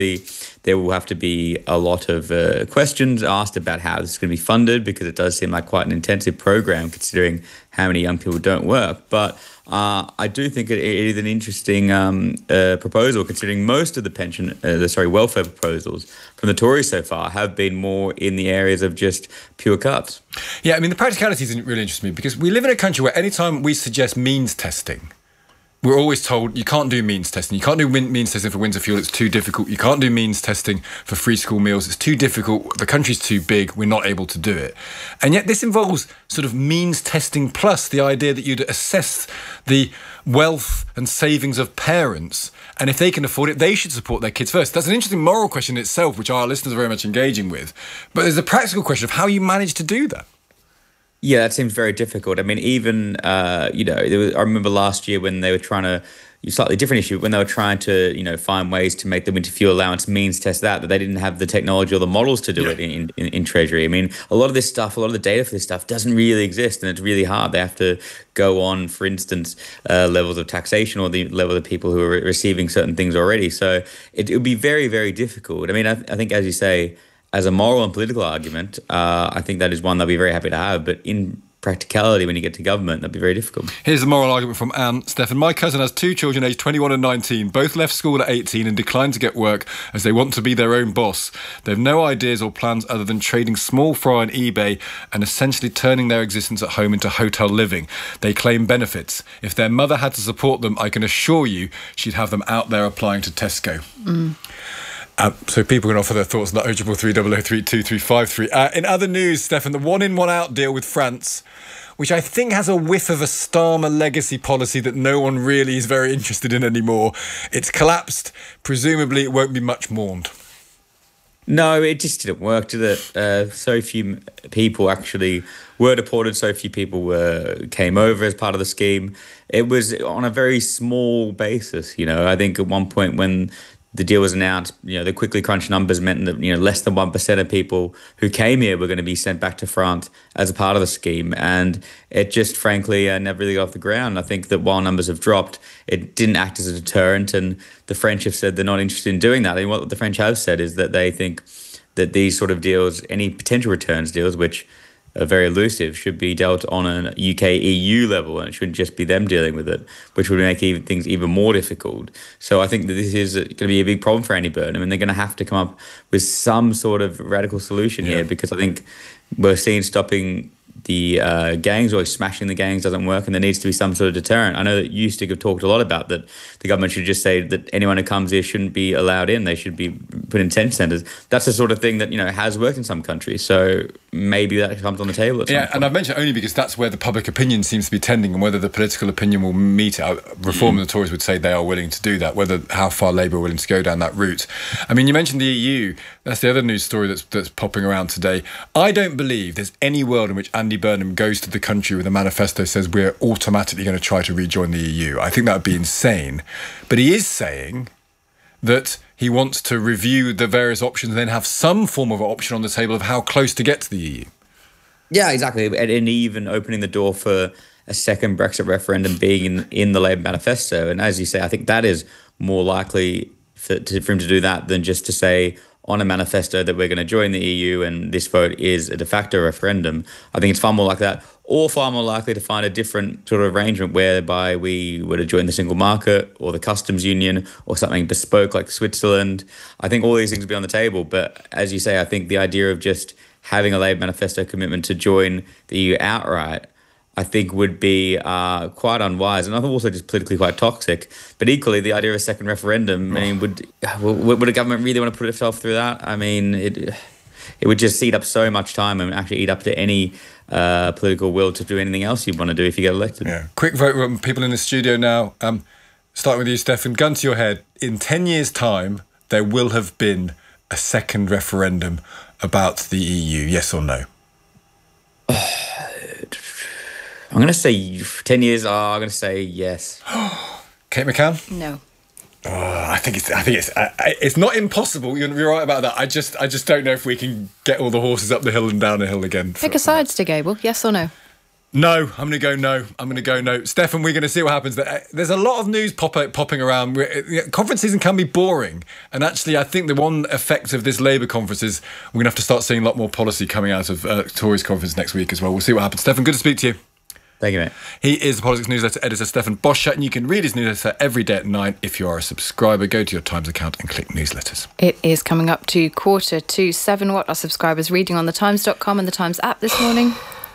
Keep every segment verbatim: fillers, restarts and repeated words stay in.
there will have to be a lot of uh, questions asked about how this is going to be funded, because it does seem like quite an intensive program considering how many young people don't work. But uh, I do think it, it is an interesting um, uh, proposal, considering most of the pension, uh, the sorry, welfare proposals from the Tories so far have been more in the areas of just pure cuts. Yeah, I mean, the practicalities really interest me, because we live in a country where anytime we suggest means testing, we're always told you can't do means testing. You can't do means testing for winter fuel. It's too difficult. You can't do means testing for free school meals. It's too difficult. The country's too big. We're not able to do it. And yet this involves sort of means testing plus the idea that you'd assess the wealth and savings of parents. And if they can afford it, they should support their kids first. That's an interesting moral question in itself, which our listeners are very much engaging with. But there's a practical question of how you manage to do that. Yeah, that seems very difficult. I mean, even, uh, you know, there was, I remember last year when they were trying to, slightly different issue, when they were trying to, you know, find ways to make the winter fuel allowance means test that, that they didn't have the technology or the models to do yeah. it in, in, in Treasury. I mean, a lot of this stuff, a lot of the data for this stuff doesn't really exist, and it's really hard. They have to go on, for instance, uh, levels of taxation or the level of people who are re- receiving certain things already. So it, it would be very, very difficult. I mean, I, I think, as you say, as a moral and political argument, uh, I think that is one they'll be very happy to have. But in practicality, when you get to government, that'd be very difficult. Here's the moral argument from Anne. Stefan, my cousin has two children aged twenty-one and nineteen. Both left school at eighteen and declined to get work as they want to be their own boss. They have no ideas or plans other than trading small fry on eBay and essentially turning their existence at home into hotel living. They claim benefits. If their mother had to support them, I can assure you she'd have them out there applying to Tesco. Mm. Uh, so people can offer their thoughts on that oh triple three, double oh three, two three five three. Uh, in other news, Stefan, the one-in, one-out deal with France, which I think has a whiff of a Starmer legacy policy that no one really is very interested in anymore. It's collapsed. Presumably it won't be much mourned. No, it just didn't work, did it? Uh, so few people actually were deported. So few people were came over as part of the scheme. It was on a very small basis. You know, I think at one point when the deal was announced, you know, the quickly crunched numbers meant that, you know, less than one percent of people who came here were going to be sent back to France as a part of the scheme. And it just, frankly, uh, never really got off the ground. I think that while numbers have dropped, it didn't act as a deterrent. And the French have said they're not interested in doing that. And what the French have said is that they think that these sort of deals, any potential returns deals, which are very elusive, should be dealt on a U K E U level, and it shouldn't just be them dealing with it, which would make even, things even more difficult. So I think that this is going to be a big problem for Andy Burnham, and they're going to have to come up with some sort of radical solution yeah. here, because I think we're seeing stopping the uh, gangs or smashing the gangs doesn't work, and there needs to be some sort of deterrent. I know that you, Stig, have talked a lot about that the government should just say that anyone who comes here shouldn't be allowed in. They should be put in detention centres. That's the sort of thing that, you know, has worked in some countries. So maybe that comes on the table at some Yeah, point. And I've mentioned only because that's where the public opinion seems to be tending, and whether the political opinion will meet it. Reform mm. and the Tories would say they are willing to do that, whether how far Labour are willing to go down that route. I mean, you mentioned the E U. That's the other news story that's, that's popping around today. I don't believe there's any world in which Andy Burnham goes to the country with a manifesto that says we're automatically going to try to rejoin the E U. I think that would be insane. But he is saying that he wants to review the various options and then have some form of option on the table of how close to get to the E U. Yeah, exactly. And, and even opening the door for a second Brexit referendum being in, in the Labour manifesto. And as you say, I think that is more likely for, to, for him to do that than just to say on a manifesto that we're going to join the E U and this vote is a de facto referendum. I think it's far more like that, or far more likely to find a different sort of arrangement whereby we were to join the single market or the customs union or something bespoke like Switzerland. I think all these things would be on the table. But as you say, I think the idea of just having a Labour manifesto commitment to join the E U outright, I think would be uh, quite unwise, and I think also just politically quite toxic. But equally, the idea of a second referendum, I mean, would would a government really want to put itself through that? I mean, it it would just eat up so much time and actually eat up to any uh, political will to do anything else you want to do if you get elected. Yeah. Quick vote from people in the studio now. Um, starting with you, Stefan. Gun to your head. In ten years' time, there will have been a second referendum about the E U. Yes or no? I'm going to say ten years. Oh, I'm going to say yes. Kate McCann? No. Oh, I think it's. I think it's. I, I, it's not impossible. You're going to be right about that. I just. I just don't know if we can get all the horses up the hill and down the hill again. Pick a side, Stig Abel. Yes or no? No, I'm going to go no. I'm going to go no. Stefan, we're going to see what happens. There's a lot of news pop popping around. Conference season can be boring. And actually, I think the one effect of this Labour conference is we're going to have to start seeing a lot more policy coming out of uh, Tories conference next week as well. We'll see what happens. Stefan, good to speak to you. Thank you, mate. He is the Politics Newsletter editor, Stefan Boschert, and you can read his newsletter every day at nine. If you are a subscriber, go to your Times account and click newsletters. It is coming up to quarter to seven. What are subscribers reading on the times dot com and the Times app this morning?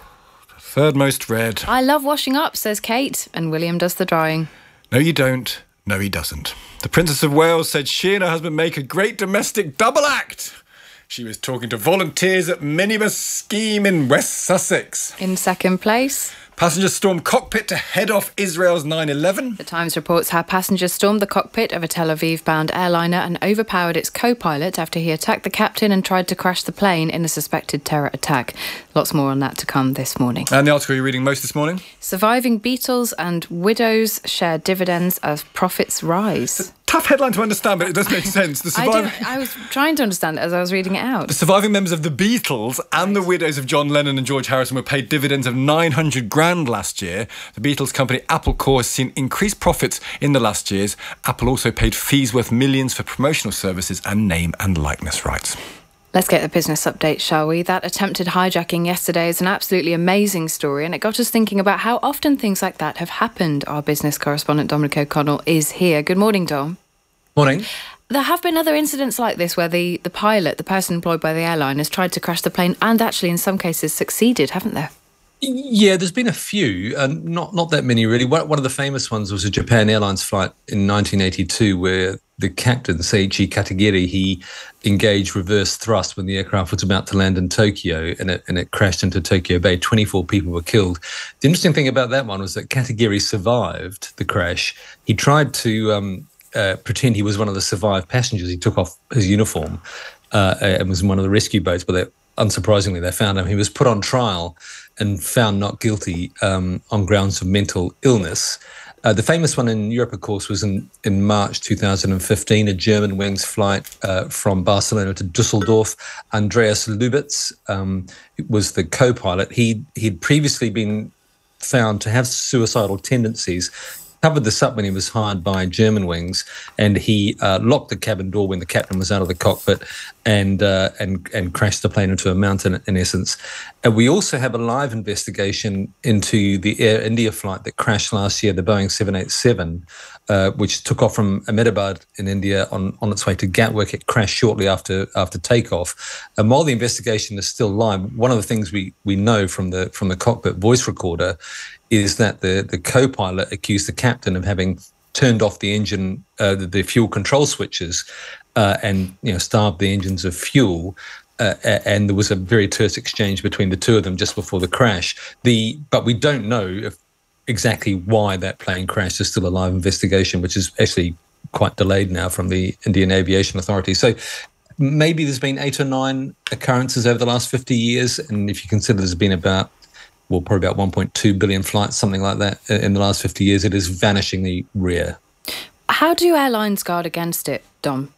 Third most read. I love washing up, says Kate, and William does the drying. No, you don't. No, he doesn't. The Princess of Wales said she and her husband make a great domestic double act. She was talking to volunteers at Minibus Scheme in West Sussex. In second place, passengers stormed cockpit to head off Israel's nine eleven. The Times reports how passengers stormed the cockpit of a Tel Aviv-bound airliner and overpowered its co-pilot after he attacked the captain and tried to crash the plane in a suspected terror attack. Lots more on that to come this morning. And the article you're reading most this morning? Surviving Beatles and widows share dividends as profits rise. Tough headline to understand, but it does make sense. The surviving... I, I was trying to understand it as I was reading it out. The surviving members of the Beatles and the widows of John Lennon and George Harrison were paid dividends of nine hundred grand last year. The Beatles company Apple Corps has seen increased profits in the last years. Apple also paid fees worth millions for promotional services and name and likeness rights. Let's get the business update, shall we? That attempted hijacking yesterday is an absolutely amazing story, and it got us thinking about how often things like that have happened. Our business correspondent Dominic O'Connell is here. Good morning, Dom. Morning. There have been other incidents like this where the, the pilot, the person employed by the airline, has tried to crash the plane and actually in some cases succeeded, haven't there? Yeah, there's been a few, and not not that many really. One, one of the famous ones was a Japan Airlines flight in nineteen eighty-two where the captain, Seiichi Katagiri, he engaged reverse thrust when the aircraft was about to land in Tokyo, and it, and it crashed into Tokyo Bay. twenty-four people were killed. The interesting thing about that one was that Katagiri survived the crash. He tried to um, uh, pretend he was one of the survived passengers. He took off his uniform uh, and was in one of the rescue boats, but they, unsurprisingly, they found him. He was put on trial and found not guilty um, on grounds of mental illness. Uh, the famous one in Europe, of course, was in, in March two thousand fifteen, a Germanwings flight uh, from Barcelona to Dusseldorf. Andreas Lubitz um, was the co-pilot. He, he'd previously been found to have suicidal tendencies, covered this up when he was hired by Germanwings, and he uh, locked the cabin door when the captain was out of the cockpit and uh, and and crashed the plane into a mountain, in essence. And we also have a live investigation into the Air India flight that crashed last year, the Boeing seven eighty-seven, uh, which took off from Ahmedabad in India on, on its way to Gatwick. It crashed shortly after after takeoff. And while the investigation is still live, one of the things we we know from the from the cockpit voice recorder is that the, the co-pilot accused the captain of having turned off the engine, uh, the, the fuel control switches, uh, and you know starved the engines of fuel. Uh, and there was a very terse exchange between the two of them just before the crash. The but we don't know if exactly why that plane crashed. There's still a live investigation, which is actually quite delayed now from the Indian Aviation Authority. So maybe there's been eight or nine occurrences over the last fifty years, and if you consider there's been about well, probably about one point two billion flights, something like that, in the last fifty years. It is vanishingly rare. How do airlines guard against it, Dom?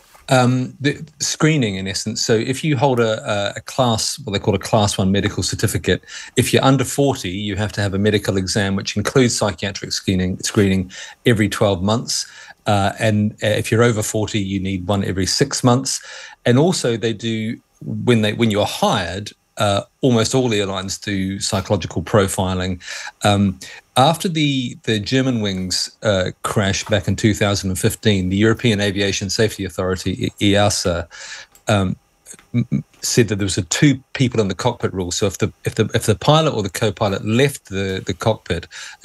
Um, the screening, in essence. So if you hold a, a class, what they call a class one medical certificate, if you're under forty, you have to have a medical exam, which includes psychiatric screening, screening every twelve months. Uh, and if you're over forty, you need one every six months. And also they do, when they when you're hired, Uh, almost all airlines do psychological profiling. Um, after the, the Germanwings uh, crash back in two thousand fifteen, the European Aviation Safety Authority, E A S A, um, m- said that there was a two people in the cockpit rule. So if the if the if the pilot or the co-pilot left the the cockpit,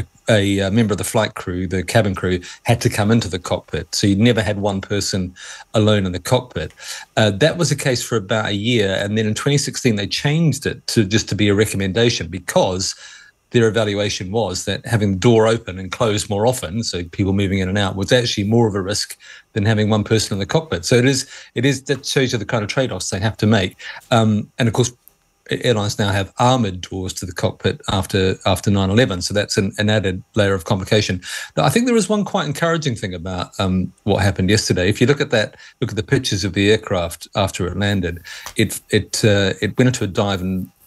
a, a member of the flight crew, the cabin crew, had to come into the cockpit. So you never had one person alone in the cockpit. Uh, that was the case for about a year. And then in twenty sixteen, they changed it to just to be a recommendation because their evaluation was that having the door open and closed more often, so people moving in and out, was actually more of a risk than having one person in the cockpit. So it is, it is that shows you the kind of trade-offs they have to make. Um, and of course, airlines now have armoured doors to the cockpit after after nine eleven, so that's an, an added layer of complication. Now, I think there is one quite encouraging thing about um, what happened yesterday. If you look at that, look at the pictures of the aircraft after it landed, it it uh, it went into a dive and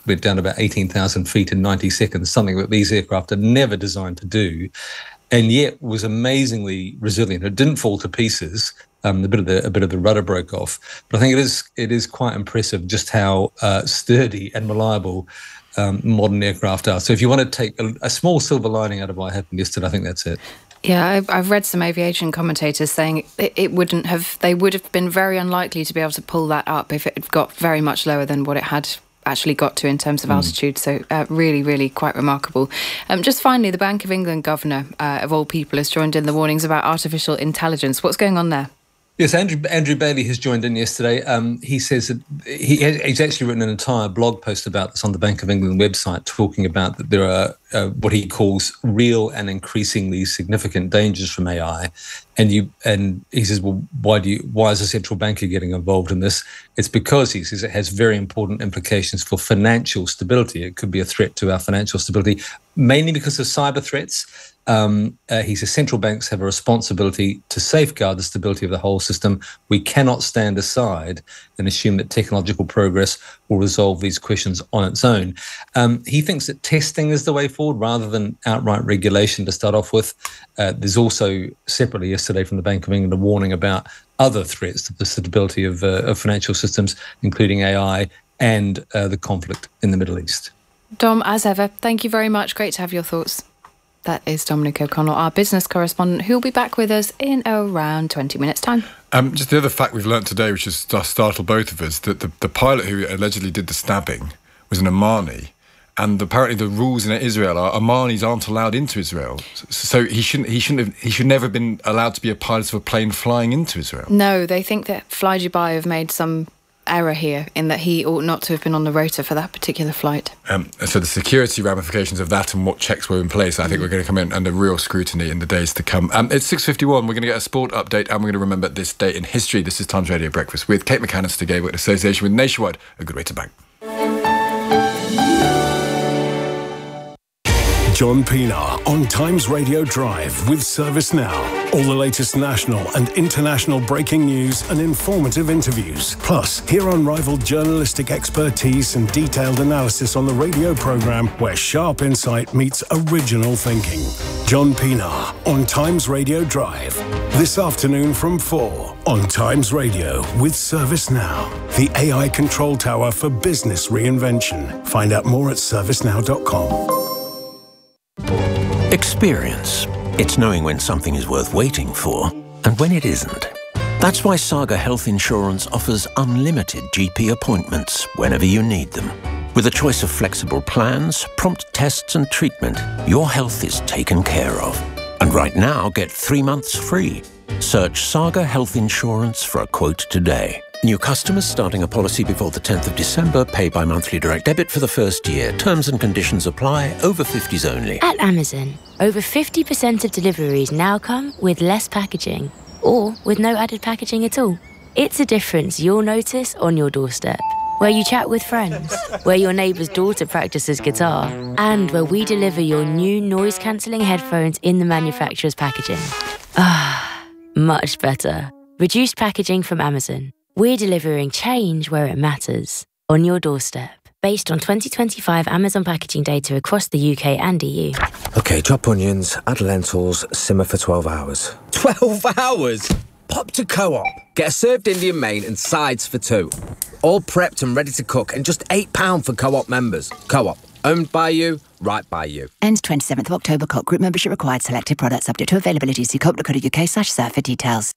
went down about eighteen thousand feet in ninety seconds, something that these aircraft are never designed to do, and yet was amazingly resilient. It didn't fall to pieces. Um, a bit of the a bit of the rudder broke off, but I think it is it is quite impressive just how uh, sturdy and reliable um, modern aircraft are. So if you want to take a, a small silver lining out of what happened yesterday, I think that's it. Yeah, I've, I've read some aviation commentators saying it, it wouldn't have, they would have been very unlikely to be able to pull that up if it had got very much lower than what it had actually got to in terms of altitude. Mm. So uh, really, really quite remarkable. Um, just finally, the Bank of England governor, uh, of all people, has joined in the warnings about artificial intelligence. What's going on there? Yes, Andrew Andrew Bailey has joined in yesterday. Um, he says that he, he's actually written an entire blog post about this on the Bank of England website, talking about that there are uh, what he calls real and increasingly significant dangers from A I. And you and he says, well, why do you? Why is the central banker getting involved in this? It's because he says it has very important implications for financial stability. It could be a threat to our financial stability, mainly because of cyber threats. Um, uh, he says central banks have a responsibility to safeguard the stability of the whole system. We cannot stand aside and assume that technological progress will resolve these questions on its own. Um, he thinks that testing is the way forward rather than outright regulation to start off with. Uh, there's also separately yesterday from the Bank of England a warning about other threats to the stability of, uh, of financial systems, including A I and uh, the conflict in the Middle East. Dom, as ever, thank you very much. Great to have your thoughts. That is Dominic O'Connell, our business correspondent, who will be back with us in around twenty minutes' time. Um, just the other fact we've learnt today, which has startled both of us, that the, the pilot who allegedly did the stabbing was an Omani. And apparently the rules in Israel are Omanis aren't allowed into Israel. So he shouldn't he shouldn't have, he should never have been allowed to be a pilot of a plane flying into Israel. No, they think that Fly Dubai have made some error here in that he ought not to have been on the rotor for that particular flight. Um, so the security ramifications of that and what checks were in place, I think mm. we're going to come in under real scrutiny in the days to come. Um, it's six fifty-one. We're going to get a sport update and we're going to remember this date in history. This is Times Radio Breakfast with Kate McCann and Stig Abel in association with Nationwide, a good way to bank. John Pienaar on Times Radio Drive with ServiceNow. All the latest national and international breaking news and informative interviews. Plus, hear unrivaled journalistic expertise and detailed analysis on the radio programme where sharp insight meets original thinking. John Pienaar on Times Radio Drive. This afternoon from four on Times Radio with ServiceNow. The A I control tower for business reinvention. Find out more at service now dot com. Experience. It's knowing when something is worth waiting for and when it isn't. That's why Saga Health Insurance offers unlimited G P appointments whenever you need them. With a choice of flexible plans, prompt tests and treatment, your health is taken care of. And right now, get three months free. Search Saga Health Insurance for a quote today. New customers starting a policy before the tenth of December pay by monthly direct debit for the first year. Terms and conditions apply. Over fifties only. At Amazon, over fifty percent of deliveries now come with less packaging or with no added packaging at all. It's a difference you'll notice on your doorstep, where you chat with friends, where your neighbour's daughter practices guitar, and where we deliver your new noise-cancelling headphones in the manufacturer's packaging. Ah, much better. Reduced packaging from Amazon. We're delivering change where it matters, on your doorstep. Based on twenty twenty-five Amazon packaging data across the U K and E U. OK, chop onions, add lentils, simmer for twelve hours. twelve hours? Pop to Co-op. Get a served Indian main and sides for two. All prepped and ready to cook and just eight pounds for Co-op members. Co-op. Owned by you, right by you. Ends twenty-seventh of October. Co-op group membership required. Selected products subject to availability. See co op dot co dot U K slash serve for details.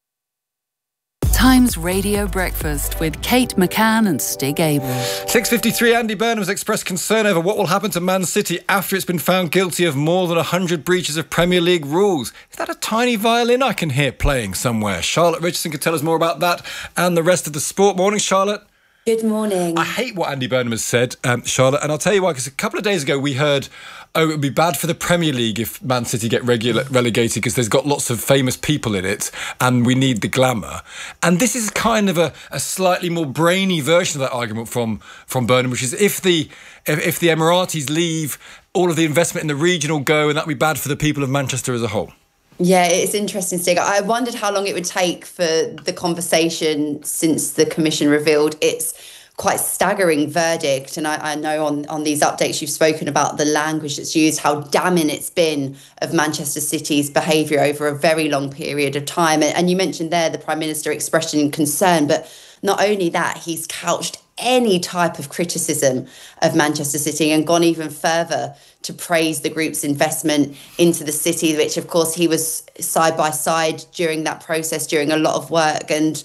Times Radio Breakfast with Kate McCann and Stig Abel. six fifty-three, Andy Burnham has expressed concern over what will happen to Man City after it's been found guilty of more than one hundred breaches of Premier League rules. Is that a tiny violin I can hear playing somewhere? Charlotte Richardson can tell us more about that and the rest of the sport. Morning, Charlotte. Good morning. I hate what Andy Burnham has said, um, Charlotte, and I'll tell you why, because a couple of days ago we heard, oh, it would be bad for the Premier League if Man City get regula- relegated because there's got lots of famous people in it and we need the glamour. And this is kind of a, a slightly more brainy version of that argument from, from Burnham, which is if the if, if the Emiratis leave, all of the investment in the region will go and that would be bad for the people of Manchester as a whole. Yeah, it's interesting, Stig. I wondered how long it would take for the conversation since the Commission revealed its quite staggering verdict. And I, I know on, on these updates you've spoken about the language that's used, how damning it's been of Manchester City's behaviour over a very long period of time. And, and you mentioned there the Prime Minister expressing concern, but not only that, he's couched any type of criticism of Manchester City and gone even further to praise the group's investment into the city, which of course he was side by side during that process, during a lot of work. And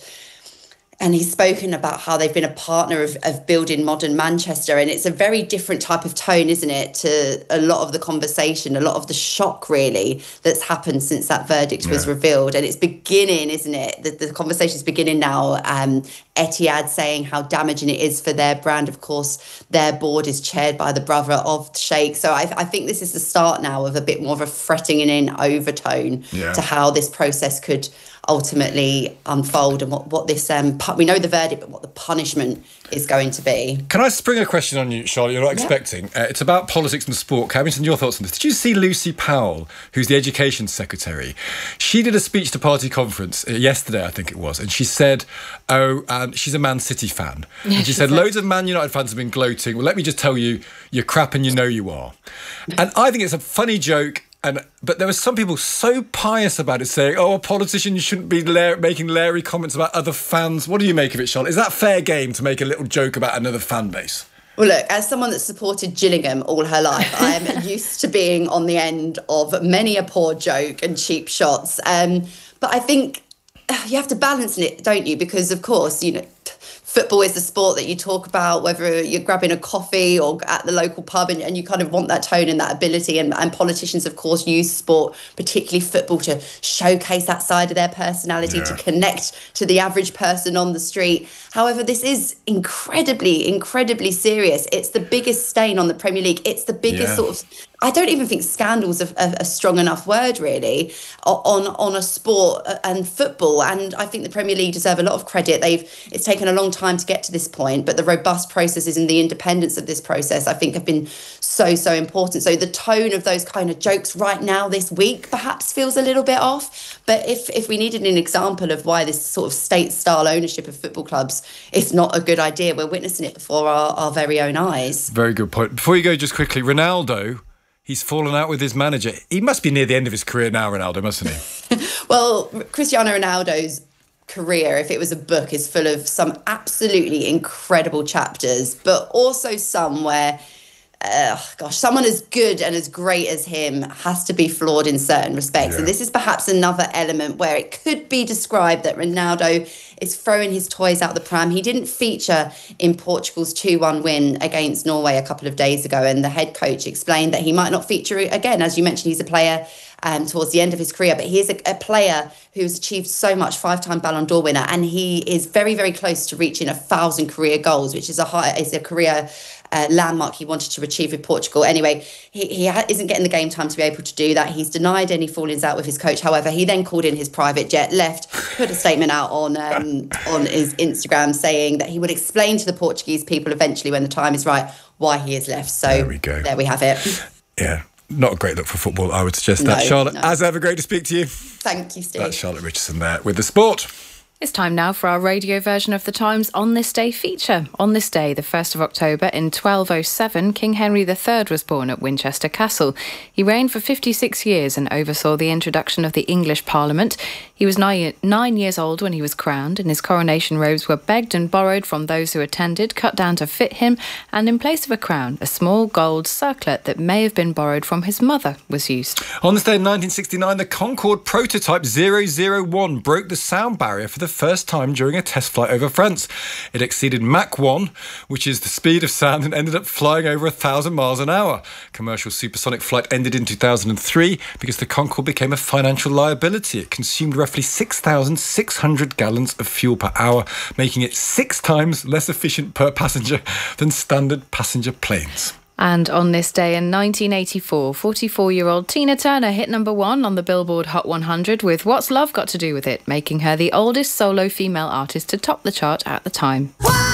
And he's spoken about how they've been a partner of, of building modern Manchester. And it's a very different type of tone, isn't it, to a lot of the conversation, a lot of the shock, really, that's happened since that verdict was yeah. revealed. And it's beginning, isn't it? The, the conversation's beginning now. Um, Etihad saying how damaging it is for their brand. Of course, their board is chaired by the brother of the Sheikh. So I, I think this is the start now of a bit more of a fretting and in overtone yeah. to how this process could ultimately unfold and what, what this, um, pu- we know the verdict, but what the punishment is going to be. Can I spring a question on you, Charlotte, you're not yeah. expecting? Uh, it's about politics and sport. Cabington, your thoughts on this? Did you see Lucy Powell, who's the Education Secretary? She did a speech to party conference uh, yesterday, I think it was, and she said, oh, um, she's a Man City fan. Yeah, and she, she said, said, loads of Man United fans have been gloating. Well, let me just tell you, you're crap and you know you are. And I think it's a funny joke. And but there were some people so pious about it, saying, oh, a politician, you shouldn't be la- making leery comments about other fans. What do you make of it, Charlotte? Is that fair game to make a little joke about another fan base? Well, look, as someone that supported Gillingham all her life, I am used to being on the end of many a poor joke and cheap shots. Um, but I think you have to balance it, don't you? Because, of course, you know, football is the sport that you talk about, whether you're grabbing a coffee or at the local pub, and, and you kind of want that tone and that ability. And, and politicians, of course, use sport, particularly football, to showcase that side of their personality, yeah. to connect to the average person on the street. However, this is incredibly, incredibly serious. It's the biggest stain on the Premier League. It's the biggest yeah. sort of, I don't even think scandals are a, a strong enough word, really, on, on a sport and football. And I think the Premier League deserve a lot of credit. They've It's taken a long time to get to this point, but the robust processes and the independence of this process, I think, have been so, so important. So the tone of those kind of jokes right now this week perhaps feels a little bit off. But if, if we needed an example of why this sort of state-style ownership of football clubs is not a good idea, we're witnessing it before our, our very own eyes. Very good point. Before you go, just quickly, Ronaldo, he's fallen out with his manager. He must be near the end of his career now, Ronaldo, mustn't he? Well, Cristiano Ronaldo's career, if it was a book, is full of some absolutely incredible chapters, but also some where, uh, gosh, someone as good and as great as him has to be flawed in certain respects. Yeah. And this is perhaps another element where it could be described that Ronaldo is throwing his toys out the pram. He didn't feature in Portugal's two one win against Norway a couple of days ago, and the head coach explained that he might not feature again. As you mentioned, he's a player um, towards the end of his career, but he is a, a player who's achieved so much, five-time Ballon d'Or winner, and he is very, very close to reaching a thousand career goals, which is a high, is a career uh, landmark he wanted to achieve with Portugal. Anyway, he, he ha- isn't getting the game time to be able to do that. He's denied any fallings out with his coach. However, he then called in his private jet, left, put a statement out on um, on his Instagram saying that he would explain to the Portuguese people eventually, when the time is right, why he has left. So there we go. There we have it. Yeah. Not a great look for football, I would suggest that. No, Charlotte, no. As ever, great to speak to you. Thank you, Steve. That's Charlotte Richardson there with the sport. It's time now for our radio version of the Times On This Day feature. On this day, the first of October in twelve oh seven, King Henry the Third was born at Winchester Castle. He reigned for fifty-six years and oversaw the introduction of the English Parliament. He was nine, nine years old when he was crowned, and his coronation robes were begged and borrowed from those who attended, cut down to fit him, and in place of a crown, a small gold circlet that may have been borrowed from his mother was used. On this day in nineteen sixty-nine, the Concorde prototype zero zero one broke the sound barrier for the first time during a test flight over France. It exceeded Mach one, which is the speed of sound, and ended up flying over a thousand miles an hour. Commercial supersonic flight ended in two thousand three because the Concorde became a financial liability. It consumed roughly six thousand six hundred gallons of fuel per hour, making it six times less efficient per passenger than standard passenger planes. And on this day in nineteen eighty-four, forty-four-year-old Tina Turner hit number one on the Billboard Hot one hundred with What's Love Got to Do With It, making her the oldest solo female artist to top the chart at the time.